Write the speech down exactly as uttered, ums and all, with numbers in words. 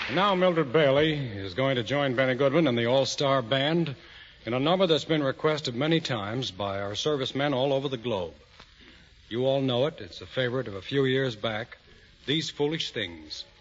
And now Mildred Bailey is going to join Benny Goodwin and the All-Star Band in a number that's been requested many times by our servicemen all over the globe. You all know it. It's a favorite of a few years back. These Foolish Things.